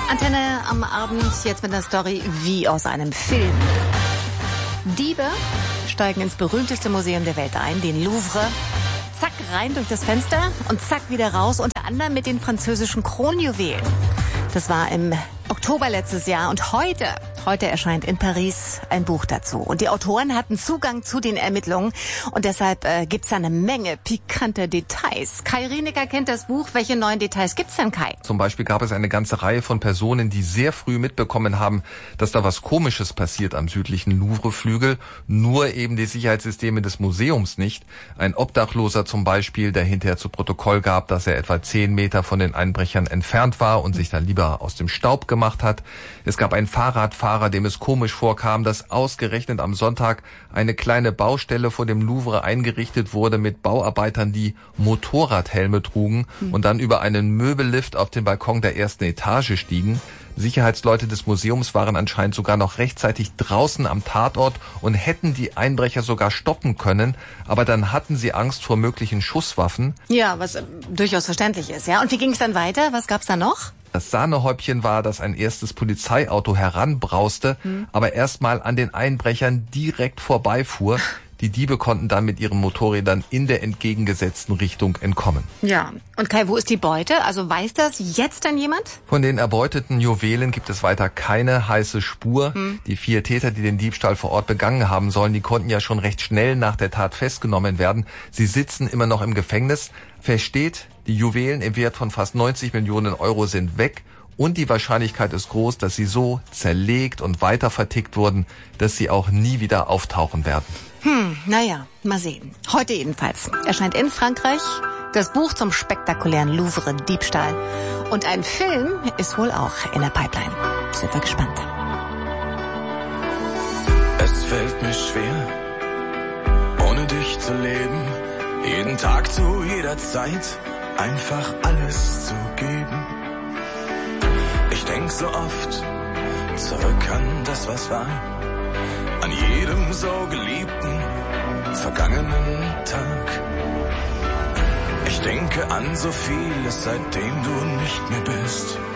Antenne am Abend, jetzt mit einer Story wie aus einem Film. Diebe steigen ins berühmteste Museum der Welt ein, den Louvre. Zack, rein durch das Fenster und zack, wieder raus, unter anderem mit den französischen Kronjuwelen. Das war im Oktober letztes Jahr und heute erscheint in Paris ein Buch dazu. Und die Autoren hatten Zugang zu den Ermittlungen und deshalb gibt's eine Menge pikanter Details. Kai Rienecker kennt das Buch. Welche neuen Details gibt's denn, Kai? Zum Beispiel gab es eine ganze Reihe von Personen, die sehr früh mitbekommen haben, dass da was Komisches passiert am südlichen Louvre-Flügel. Nur eben die Sicherheitssysteme des Museums nicht. Ein Obdachloser zum Beispiel, der hinterher zu Protokoll gab, dass er etwa 10 Meter von den Einbrechern entfernt war und sich dann lieber aus dem Staub gemacht hat. Es gab einen Fahrradfahrer, dem es komisch vorkam, dass ausgerechnet am Sonntag eine kleine Baustelle vor dem Louvre eingerichtet wurde mit Bauarbeitern, die Motorradhelme trugen und dann über einen Möbellift auf den Balkon der ersten Etage stiegen. Sicherheitsleute des Museums waren anscheinend sogar noch rechtzeitig draußen am Tatort und hätten die Einbrecher sogar stoppen können, aber dann hatten sie Angst vor möglichen Schusswaffen. Ja, was durchaus verständlich ist, ja. Und wie ging es dann weiter? Was gab's da noch? Das Sahnehäubchen war, dass ein erstes Polizeiauto heranbrauste, aber erstmal an den Einbrechern direkt vorbeifuhr. Die Diebe konnten dann mit ihren Motorrädern in der entgegengesetzten Richtung entkommen. Ja, und Kai, wo ist die Beute? Also weiß das jetzt dann jemand? Von den erbeuteten Juwelen gibt es weiter keine heiße Spur. Die 4 Täter, die den Diebstahl vor Ort begangen haben sollen, die konnten ja schon recht schnell nach der Tat festgenommen werden. Sie sitzen immer noch im Gefängnis. Fest steht, die Juwelen im Wert von fast 90 Millionen Euro sind weg. Und die Wahrscheinlichkeit ist groß, dass sie so zerlegt und weiter vertickt wurden, dass sie auch nie wieder auftauchen werden. Naja, mal sehen. Heute jedenfalls erscheint in Frankreich das Buch zum spektakulären Louvre-Diebstahl. Und ein Film ist wohl auch in der Pipeline. Sind wir gespannt. Es fällt mir schwer, ohne dich zu leben. Jeden Tag zu jeder Zeit einfach alles zu geben. Ich denk so oft zurück an das, was war. An jedem so geliebten, vergangenen Tag. Ich denke an so vieles, seitdem du nicht mehr bist.